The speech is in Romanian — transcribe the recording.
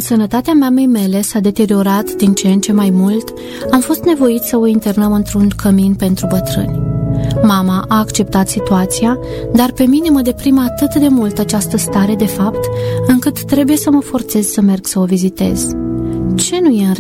Când sănătatea mamei mele s-a deteriorat din ce în ce mai mult, am fost nevoit să o internăm într-un cămin pentru bătrâni. Mama a acceptat situația, dar pe mine mă deprimă atât de mult această stare de fapt, încât trebuie să mă forțez să merg să o vizitez. Ce nu e în